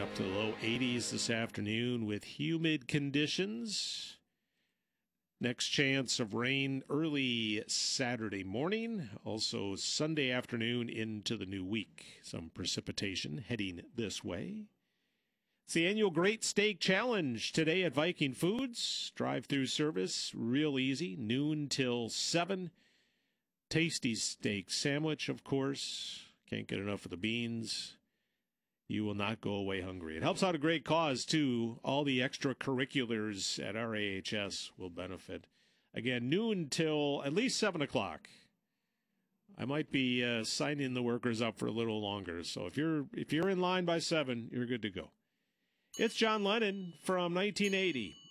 up to the low 80s this afternoon with humid conditions. Next chance of rain early Saturday morning. Also Sunday afternoon into the new week. Some precipitation heading this way. It's the annual Great Steak Challenge today at Viking Foods. Drive-through service, real easy, noon till 7. Tasty steak sandwich, of course. Can't get enough of the beans. You will not go away hungry. It helps out a great cause, too. All the extracurriculars at our AHS will benefit. Again, noon till at least 7 o'clock. I might be signing the workers up for a little longer. So if you're in line by 7, you're good to go. It's John Lennon from 1980.